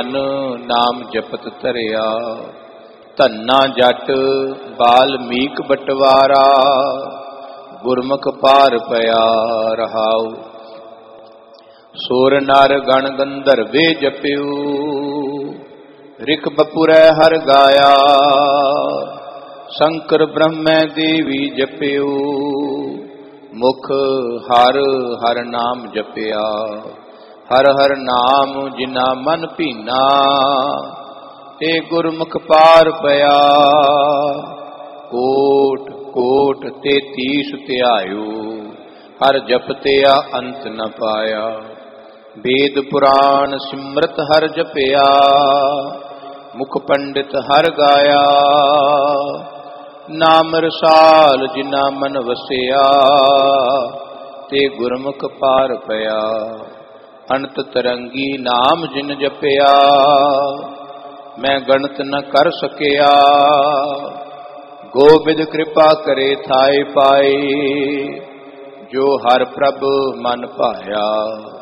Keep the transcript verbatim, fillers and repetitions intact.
ਨਾਮ ਜਪਤ ਧਰਿਆ। ਧੰਨਾ ਜਟ ਬਾਲਮੀਕ ਬਟਵਾਰਾ, ਗੁਰਮੁਖ ਪਾਰ ਪਿਆ ਰਹਾਉ। ਸੁਰ ਨਰ ਗਣ ਗੰਧਰਵੇ ਜਪਿਉ, ਰਿਕ ਬਪੁਰੈ ਹਰ ਗਾਇਆ। ਸ਼ੰਕਰ ਬ੍ਰਹਮੈ ਦੇਵੀ ਜਪਿਉ, ਮੁਖ ਹਰ ਹਰ ਨਾਮ ਜਪਿਆ। ਹਰ ਹਰ ਨਾਮ ਜਿਨਾ ਮਨ ਭੀਨਾ, ਤੇ ਗੁਰਮੁਖ ਪਾਰ ਪਿਆ। ਕੋਟ ਕੋਟ ਤੇ ਤੀਸ ਧਿਆਇਓ, ਹਰ ਜਪਤਿਆ ਅੰਤ ਨ ਪਾਇਆ। ਵੇਦ ਪੁਰਾਣ ਸਿਮਰਤ ਹਰ ਜਪਿਆ, ਮੁਖ ਪੰਡਿਤ ਹਰ ਗਾਇਆ। ਨਾਮ ਰਸਾਲ ਜਿਨਾ ਮਨ ਵਸਿਆ, ਤੇ ਗੁਰਮੁਖ ਪਾਰ ਪਿਆ। ਅਨੰਤ ਤਰੰਗੀ ਨਾਮ ਜਿਨ ਜਪਿਆ, ਮੈਂ ਗਣਤ ਨ ਕਰ ਸਕਿਆ। ਗੋਬਿੰਦ ਕਿਰਪਾ ਕਰੇ ਥਾਇ ਪਾਏ, ਜੋ ਹਰ ਪ੍ਰਭ ਮਨ ਭਾਇਆ।